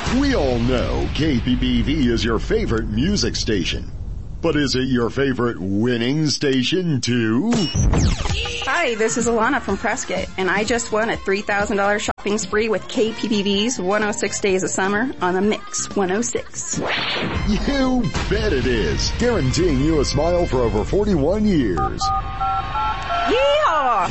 We all know KPPV is your favorite music station. But is it your favorite winning station too? Hi, this is Alana from Prescott, and I just won a $3,000 shopping spree with KPPV's 106 Days of Summer on the Mix 106. You bet it is. Guaranteeing you a smile for over 41 years. Yeehaw!